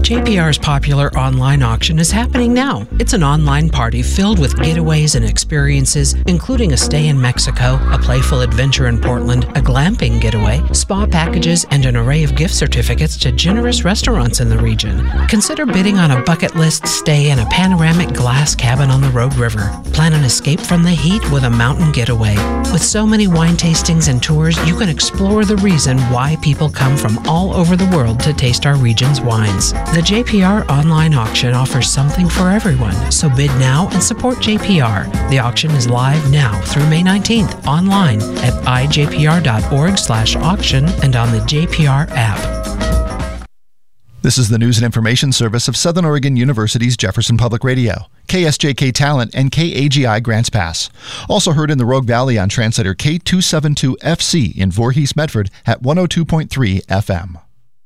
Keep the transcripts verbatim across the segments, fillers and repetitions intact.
J P R's popular online auction is happening now. It's an online party filled with getaways and experiences, including a stay in Mexico, a playful adventure in Portland, a glamping getaway, spa packages, and an array of gift certificates to generous restaurants in the region. Consider bidding on a bucket list stay in a panoramic glass cabin on the Rogue River. Plan an escape from the heat with a mountain getaway. With so many wine tastings and tours, you can explore the reason why people come from all over the world to taste our region's wines. The J P R online auction offers something for everyone, so bid now and support J P R. The auction is live now through May nineteenth online at i j p r dot org slash auction and on the J P R app. This is the news and information service of Southern Oregon University's Jefferson Public Radio, K S J K Talent, and K A G I Grants Pass. Also heard in the Rogue Valley on translator K two seventy-two F C in Voorhees, Medford at one oh two point three F M.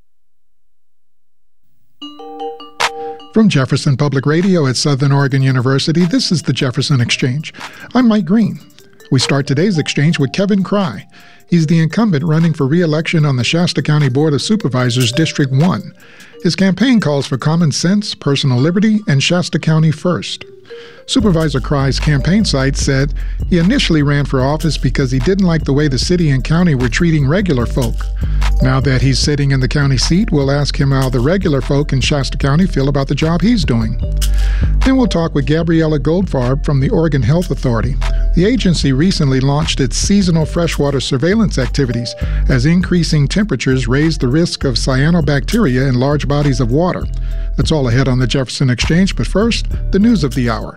From Jefferson Public Radio at Southern Oregon University, this is the Jefferson Exchange. I'm Mike Green. We start today's exchange with Kevin Cry. He's the incumbent running for re-election on the Shasta County Board of Supervisors District one. His campaign calls for common sense, personal liberty, and Shasta County first. Supervisor Cry's campaign site said he initially ran for office because he didn't like the way the city and county were treating regular folk. Now that he's sitting in the county seat, we'll ask him how the regular folk in Shasta County feel about the job he's doing. Then we'll talk with Gabriella Goldfarb from the Oregon Health Authority. The agency recently launched its seasonal freshwater surveillance activities as increasing temperatures raise the risk of cyanobacteria in large bodies of water. That's all ahead on the Jefferson Exchange, but first, the news of the hour.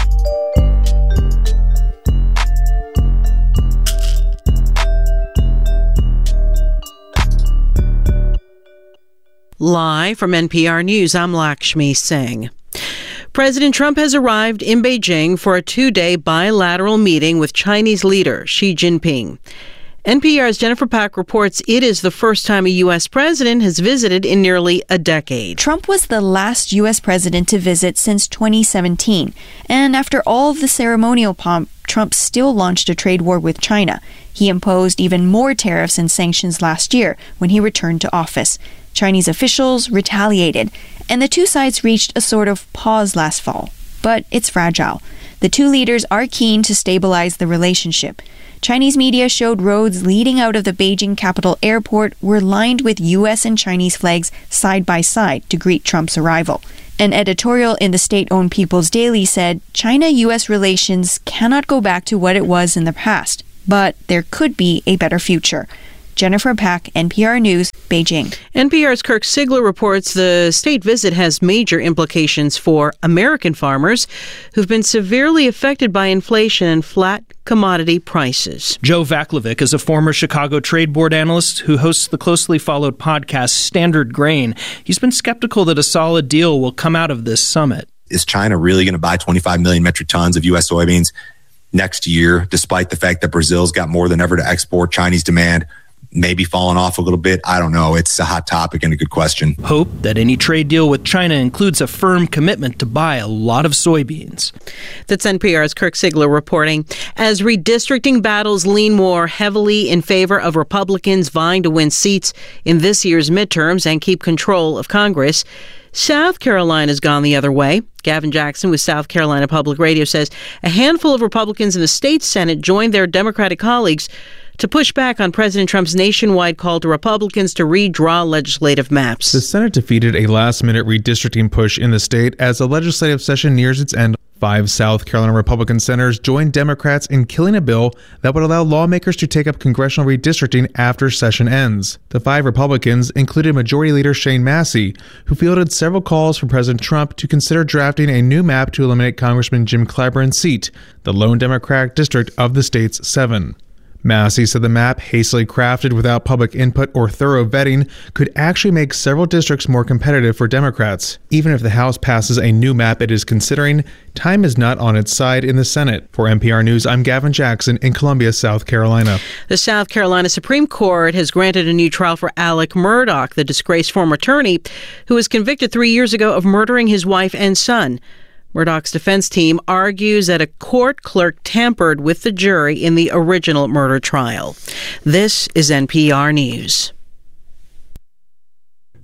Live from N P R News, I'm Lakshmi Singh. President Trump has arrived in Beijing for a two-day bilateral meeting with Chinese leader Xi Jinping. N P R's Jennifer Pack reports it is the first time a U S president has visited in nearly a decade. Trump was the last U S president to visit since twenty seventeen. And after all of the ceremonial pomp, Trump still launched a trade war with China. He imposed even more tariffs and sanctions last year when he returned to office. Chinese officials retaliated, and the two sides reached a sort of pause last fall. But it's fragile. The two leaders are keen to stabilize the relationship. Chinese media showed roads leading out of the Beijing Capital Airport were lined with U S and Chinese flags side by side to greet Trump's arrival. An editorial in the state-owned People's Daily said China-U S relations cannot go back to what it was in the past, but there could be a better future. Jennifer Pack, N P R News, Beijing. N P R's Kirk Sigler reports the state visit has major implications for American farmers who've been severely affected by inflation and flat commodity prices. Joe Vaclavic is a former Chicago Trade Board analyst who hosts the closely followed podcast Standard Grain. He's been skeptical that a solid deal will come out of this summit. Is China really going to buy twenty-five million metric tons of U S soybeans next year, despite the fact that Brazil's got more than ever to export? Chinese demand maybe falling off a little bit. I don't know. It's a hot topic and a good question. Hope that any trade deal with China includes a firm commitment to buy a lot of soybeans. That's N P R's Kirk Sigler reporting. As redistricting battles lean more heavily in favor of Republicans vying to win seats in this year's midterms and keep control of Congress, South Carolina's gone the other way. Gavin Jackson with South Carolina Public Radio says a handful of Republicans in the state Senate joined their Democratic colleagues to push back on President Trump's nationwide call to Republicans to redraw legislative maps. The Senate defeated a last-minute redistricting push in the state as the legislative session nears its end. Five South Carolina Republican senators joined Democrats in killing a bill that would allow lawmakers to take up congressional redistricting after session ends. The five Republicans included Majority Leader Shane Massey, who fielded several calls for President Trump to consider drafting a new map to eliminate Congressman Jim Clyburn's seat, the lone Democratic district of the state's seven. Massey said the map, hastily crafted without public input or thorough vetting, could actually make several districts more competitive for Democrats. Even if the House passes a new map it is considering, time is not on its side in the Senate. For N P R News, I'm Gavin Jackson in Columbia, South Carolina. The South Carolina Supreme Court has granted a new trial for Alec Murdaugh, the disgraced former attorney who was convicted three years ago of murdering his wife and son. Murdaugh's defense team argues that a court clerk tampered with the jury in the original murder trial. This is N P R News.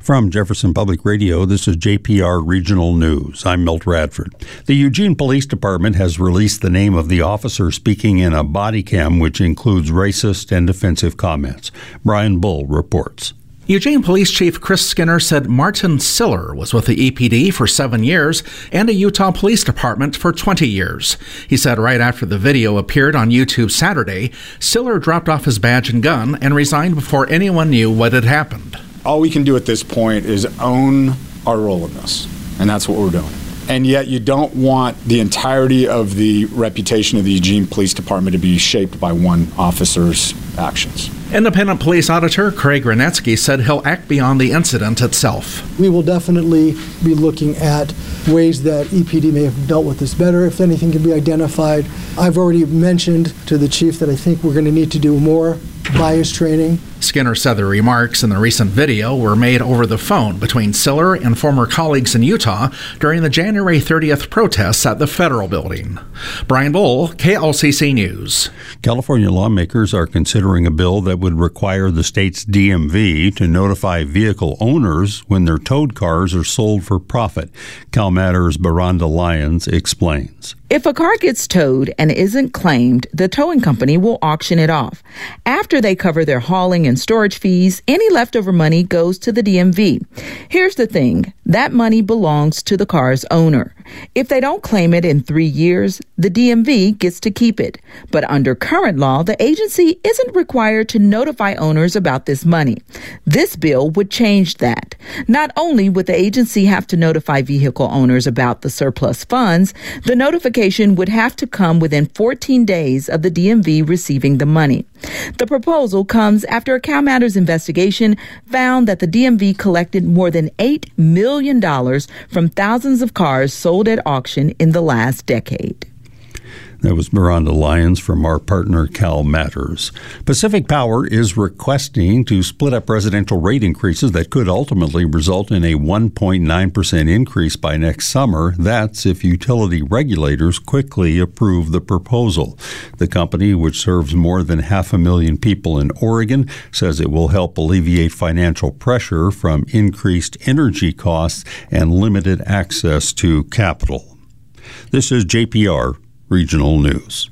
From Jefferson Public Radio, this is J P R Regional News. I'm Milt Radford. The Eugene Police Department has released the name of the officer speaking in a body cam which includes racist and offensive comments. Brian Bull reports. Eugene Police Chief Chris Skinner said Martin Siller was with the E P D for seven years and a Utah Police Department for twenty years. He said right after the video appeared on YouTube Saturday, Siller dropped off his badge and gun and resigned before anyone knew what had happened. All we can do at this point is own our role in this, and that's what we're doing. And yet you don't want the entirety of the reputation of the Eugene Police Department to be shaped by one officer's actions. Independent police auditor Craig Granetsky said he'll act beyond the incident itself. We will definitely be looking at ways that E P D may have dealt with this better, if anything can be identified. I've already mentioned to the chief that I think we're going to need to do more bias training. Skinner said the remarks in the recent video were made over the phone between Siller and former colleagues in Utah during the January thirtieth protests at the federal building. Brian Bull, K L C C News. California lawmakers are considering a bill that would require the state's D M V to notify vehicle owners when their towed cars are sold for profit. CalMatters' Baranda Lyons explains. If a car gets towed and isn't claimed, the towing company will auction it off. After they cover their hauling and storage fees, any leftover money goes to the D M V. Here's the thing, that money belongs to the car's owner. If they don't claim it in three years, the D M V gets to keep it. But under current law, the agency isn't required to notify owners about this money. This bill would change that. Not only would the agency have to notify vehicle owners about the surplus funds, the notification would have to come within fourteen days of the D M V receiving the money. The proposal comes after a CalMatters investigation found that the D M V collected more than eight million dollars from thousands of cars sold at auction in the last decade. That was Miranda Lyons from our partner CalMatters. Pacific Power is requesting to split up residential rate increases that could ultimately result in a one point nine percent increase by next summer. That's if utility regulators quickly approve the proposal. The company, which serves more than half a million people in Oregon, says it will help alleviate financial pressure from increased energy costs and limited access to capital. This is J P R Regional News.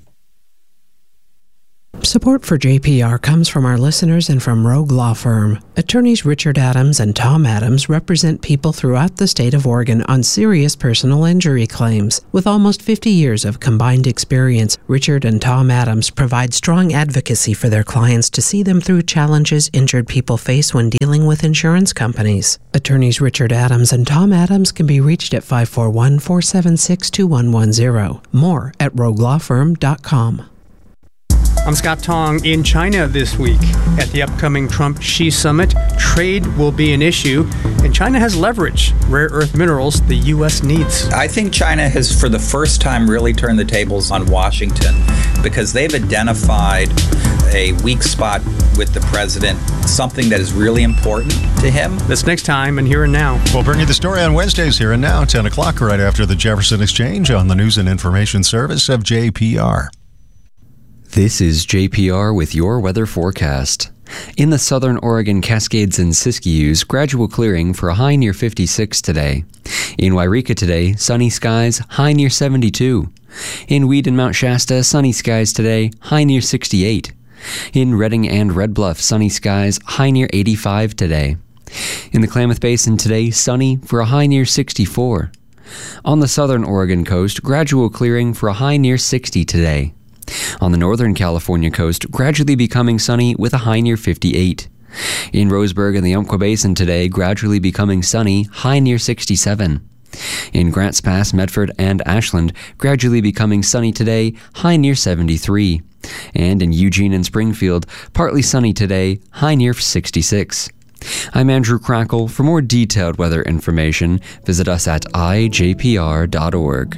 Support for J P R comes from our listeners and from Rogue Law Firm. Attorneys Richard Adams and Tom Adams represent people throughout the state of Oregon on serious personal injury claims. With almost fifty years of combined experience, Richard and Tom Adams provide strong advocacy for their clients to see them through challenges injured people face when dealing with insurance companies. Attorneys Richard Adams and Tom Adams can be reached at five four one, four seven six, two one one zero. More at rogue law firm dot com. I'm Scott Tong. In China this week at the upcoming Trump-Xi summit, trade will be an issue, and China has leverage, rare earth minerals the U S needs. I think China has, for the first time, really turned the tables on Washington because they've identified a weak spot with the president, something that is really important to him. That's next time and Here and Now. We'll bring you the story on Wednesdays Here and Now, ten o'clock, right after the Jefferson Exchange on the News and Information Service of J P R. This is J P R with your weather forecast. In the southern Oregon Cascades and Siskiyous, gradual clearing for a high near fifty-six today. In Wairika today, sunny skies, high near seventy-two. In Weed and Mount Shasta, sunny skies today, high near sixty-eight. In Redding and Red Bluff, sunny skies, high near eighty-five today. In the Klamath Basin today, sunny for a high near sixty-four. On the southern Oregon coast, gradual clearing for a high near sixty today. On the northern California coast, gradually becoming sunny with a high near fifty-eight. In Roseburg and the Umpqua Basin today, gradually becoming sunny, high near sixty-seven. In Grants Pass, Medford, and Ashland, gradually becoming sunny today, high near seventy-three. And in Eugene and Springfield, partly sunny today, high near sixty-six. I'm Andrew Crackle. For more detailed weather information, visit us at i j p r dot org.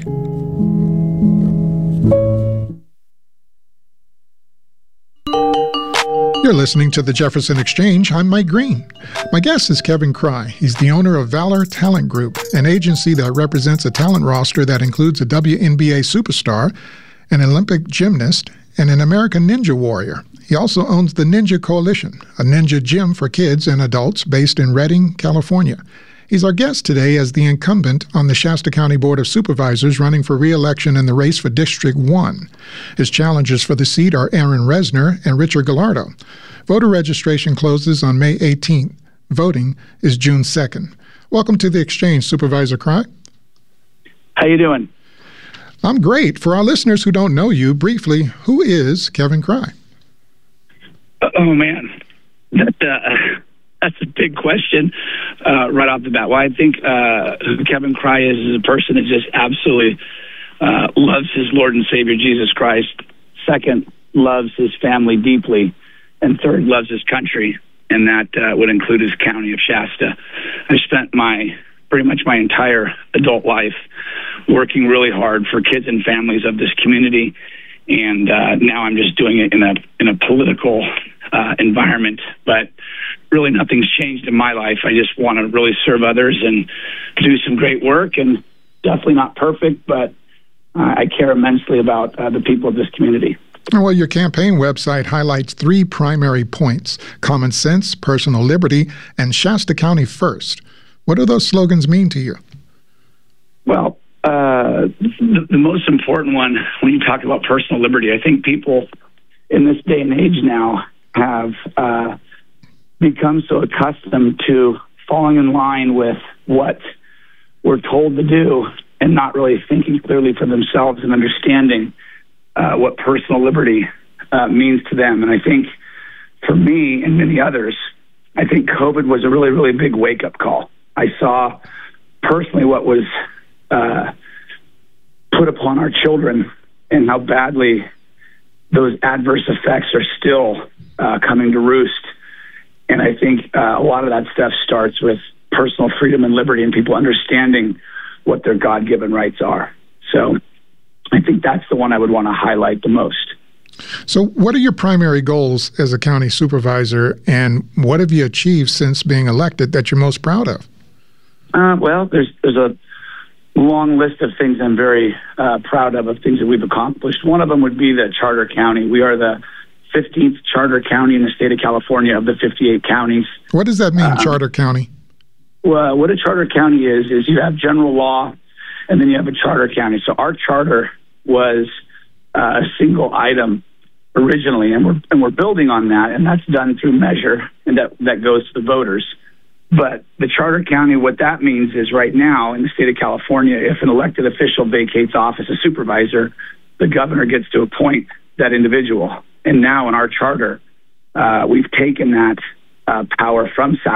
You're listening to the Jefferson Exchange. I'm Mike Green. My guest is Kevin Cry. He's the owner of Valor Talent Group, an agency that represents a talent roster that includes a W N B A superstar, an Olympic gymnast, and an American Ninja Warrior. He also owns the Ninja Coalition, a ninja gym for kids and adults based in Redding, California. He's our guest today as the incumbent on the Shasta County Board of Supervisors running for re-election in the race for District one. His challengers for the seat are Aaron Resner and Richard Gallardo. Voter registration closes on May eighteenth. Voting is June second. Welcome to the Exchange, Supervisor Cry. How you doing? I'm great. For our listeners who don't know you, briefly, who is Kevin Cry? Oh, man. That, uh, that's a big question uh, right off the bat. Well, I think uh, who Kevin Cry is is a person that just absolutely uh, loves his Lord and Savior, Jesus Christ. Second, loves his family deeply. And third, loves his country. And that uh, would include his county of Shasta. I've spent my pretty much my entire adult life working really hard for kids and families of this community. And uh, now I'm just doing it in a in a political uh, environment. But really nothing's changed in my life. I just want to really serve others and do some great work. And definitely not perfect, but uh, I care immensely about uh, the people of this community. Well, your campaign website highlights three primary points: common sense, personal liberty, and Shasta County first. What do those slogans mean to you? Well, uh, the, the most important one, when you talk about personal liberty, I think people in this day and age now have uh, become so accustomed to falling in line with what we're told to do and not really thinking clearly for themselves and understanding uh, what personal liberty uh, means to them. And I think for me and many others, I think COVID was a really, really big wake-up call. I saw personally what was uh, put upon our children and how badly those adverse effects are still uh, coming to roost. And I think uh, a lot of that stuff starts with personal freedom and liberty and people understanding what their God-given rights are. So I think that's the one I would want to highlight the most. So what are your primary goals as a county supervisor, and what have you achieved since being elected that you're most proud of? Uh, well, there's there's a long list of things I'm very uh, proud of, of things that we've accomplished. One of them would be the charter county. We are the fifteenth charter county in the state of California of the fifty-eight counties. What does that mean, um, charter county? Well, what a charter county is, is you have general law, and then you have a charter county. So our charter was uh, a single item originally, and we're and we're building on that, and that's done through measure, and that, that goes to the voters. But the charter county, what that means is right now in the state of California, if an elected official vacates office, a supervisor, the governor gets to appoint that individual. And now in our charter, uh, we've taken that uh, power from Sacramento